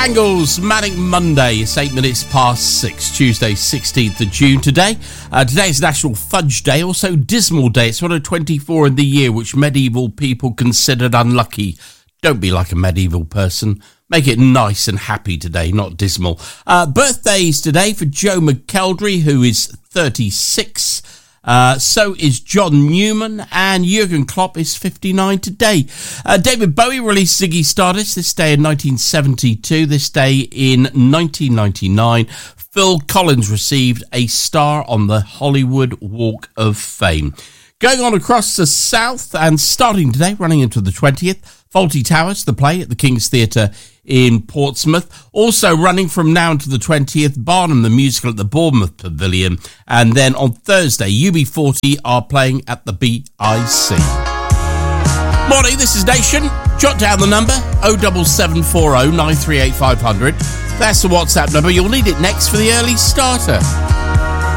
Bangles, Manic Monday. It's 8 minutes past 6, Tuesday, 16th of June today. Today is National Fudge Day, also Dismal Day. It's one of 24 in the year, which medieval people considered unlucky. Don't be like a medieval person. Make it nice and happy today, not dismal. Birthdays today for Joe McKeldry, who is 36. So is John Newman, and Jurgen Klopp is 59 today. David Bowie released Ziggy Stardust this day in 1972. This day in 1999, Phil Collins received a star on the Hollywood Walk of Fame. Going on across the south and starting today, running into the 20th, Fawlty Towers, the play at the King's Theatre in Portsmouth. Also running from now to the 20th, Barnum the musical at the Bournemouth Pavilion. And then on Thursday, UB40 are playing at the BIC. Morning, this is Nation. Jot down the number 07740 938 500. That's the WhatsApp number. You'll need it next for the early starter.